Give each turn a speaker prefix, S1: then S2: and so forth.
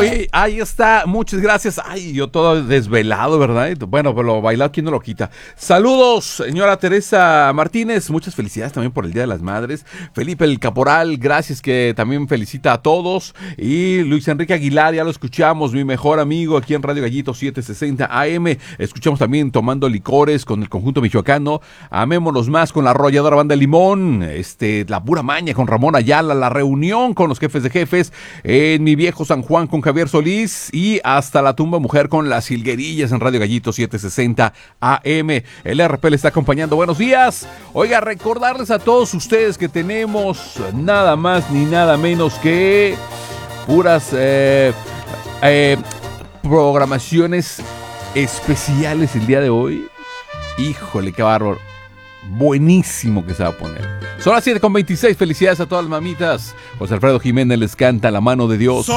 S1: Oye, ahí está, muchas gracias. Ay, yo todo desvelado, ¿verdad? Bueno, pero lo bailado, ¿quién no lo quita? Saludos, señora Teresa Martínez, muchas felicidades también por el Día de las Madres. Felipe el Caporal, gracias, que también felicita a todos. Y Luis Enrique Aguilar, ya lo escuchamos, mi mejor amigo aquí en Radio Gallito 760 AM. Escuchamos también Tomando Licores con el conjunto michoacano. Amémonos más con la arrolladora Banda Limón. La Pura Maña con Ramón Ayala. La Reunión con los Jefes de Jefes. En Mi Viejo San Juan con Javier Solís. Y Hasta la Tumba Mujer con Las Jilguerillas en Radio Gallito 760 AM. El RP le está acompañando. Buenos días. Oiga, recordarles a todos ustedes que tenemos nada más ni nada menos que puras programaciones especiales el día de hoy. Híjole, qué bárbaro. Buenísimo que se va a poner. Son las 7:26. Felicidades a todas las mamitas. José Alfredo Jiménez les canta La Mano de Dios.